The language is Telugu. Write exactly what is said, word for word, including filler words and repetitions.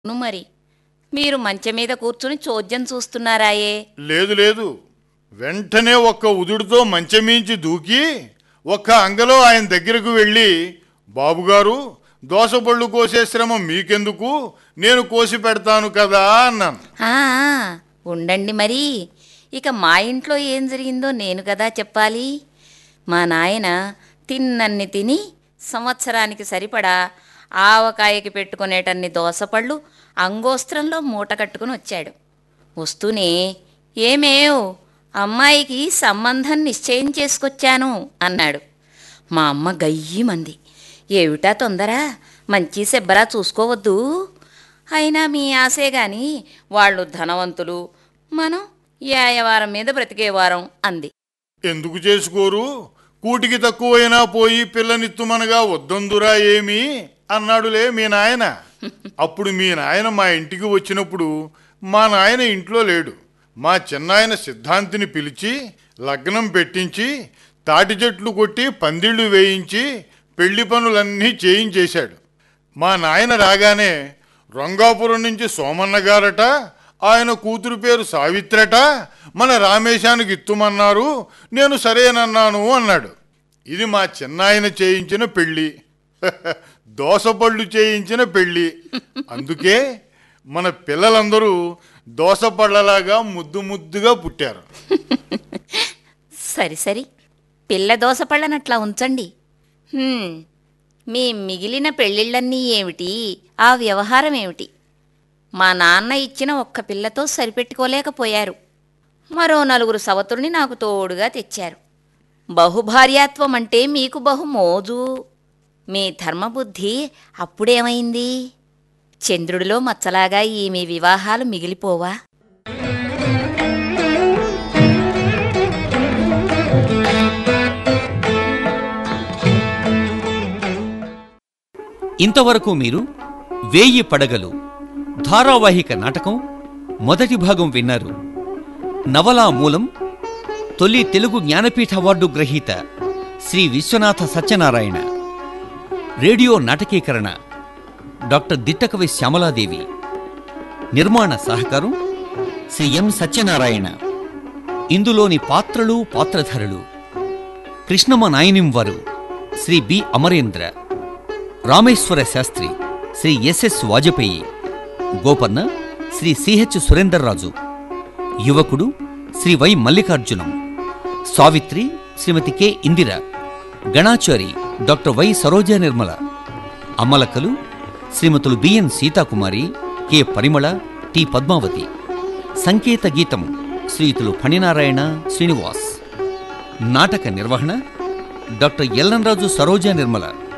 ను మరి మీరు మంచె మీద కూర్చుని చోద్యం చూస్తున్నారాయే? లేదు లేదు, వెంటనే ఒక్క ఉదుడుతో మంచమీంచి దూకి ఒక్క అంగలో ఆయన దగ్గరకు వెళ్ళి, బాబుగారు దోసపళ్ళు కోసే శ్రమ మీకెందుకు, నేను కోసి పెడతాను కదా అన్నాను. ఆ, ఉండండి మరి, ఇక మా ఇంట్లో ఏం జరిగిందో నేను కదా చెప్పాలి. మా నాయన తిన్నన్ని తిని సంవత్సరానికి సరిపడా ఆవకాయకి పెట్టుకునేటన్ని దోసపళ్ళు అంగోస్త్రంలో మూట కట్టుకుని వచ్చాడు. వస్తూనే, ఏమేవ్ అమ్మాయికి సంబంధం నిశ్చయం చేసుకొచ్చాను అన్నాడు. మా అమ్మ గయ్యిమంది. ఏమిటా తొందర, మంచి సెబ్బరా చూసుకోవద్దు. అయినా మీ ఆశే గాని వాళ్ళు ధనవంతులు, మనం యాయవారం మీద బ్రతికేవారం అంది. ఎందుకు చేసుకోరు, కూటికి తక్కువైనా పోయి పిల్లనిత్తుమనగా వద్దందురా ఏమి అన్నాడులే మీ నాయన. అప్పుడు మీ నాయన మా ఇంటికి వచ్చినప్పుడు మా నాయన ఇంట్లో లేడు. మా చిన్నాయన సిద్ధాంతిని పిలిచి లగ్నం పెట్టించి తాటి చెట్లు కొట్టి పందిళ్ళు వేయించి పెళ్లి పనులన్నీ చేయించేశాడు. మా నాయన రాగానే రంగాపురం నుంచి సోమన్న గారట, ఆయన కూతురు పేరు సావిత్రట, మన రామేశానికి ఇత్తుమన్నారు, నేను సరేనన్నాను అన్నాడు. ఇది మా చిన్నాయన చేయించిన పెళ్ళి, దోసపళ్ళు చేయించిన పెళ్ళి. అందుకే మన పిల్లలందరూ దోసపళ్ళలాగా ముద్దు ముద్దుగా పుట్టారు. సరి సరి, పిల్ల దోసపళ్ళనట్లా ఉంచండి. మీ మిగిలిన పెళ్ళిళ్ళన్నీ ఏమిటి, ఆ వ్యవహారం ఏమిటి? మా నాన్న ఇచ్చిన ఒక్క పిల్లతో సరిపెట్టుకోలేకపోయారు. మరో నలుగురు సవతుల్ని నాకు తోడుగా తెచ్చారు. బహుభార్యాత్వం అంటే మీకు బహు మోజు. మీ ధర్మబుద్ధి అప్పుడేమైంది? చంద్రుడిలో మచ్చలాగా ఈ మీ వివాహాలు మిగిలిపోవా? ఇంతవరకు మీరు వేయి పడగలు ధారావాహిక నాటకం మొదటి భాగం విన్నారు. నవలా మూలం తొలి తెలుగు జ్ఞానపీఠ అవార్డు గ్రహీత శ్రీ విశ్వనాథ సత్యనారాయణ. Radio నాటకీకరణ doctor Dittakavi Shyamala Devi. నిర్మాణ సహకారం శ్రీ ఎం సత్యనారాయణ. ఇందులోని పాత్రలు పాత్రధారులు: కృష్ణమ నాయనిం వారు Shri B Amarendra, Rameshwara Sastry Shri SS Vajpayee, Gopanna Shri CH సురేందర్రాజు, యువకుడు Shri why Mallikarjunam, Savitri Shrimati K Indira, Ganachari doctor why Saroja Nirmala, అమ్మలక్కలు శ్రీమతులు B N Seetha Kumari, K Parimala, T Padmavati. సంకేత గీతం శ్రీయుతులు ఫణినారాయణ శ్రీనివాస్. నాటక నిర్వహణ డాక్టర్ ఎల్లంరాజు సరోజా నిర్మల.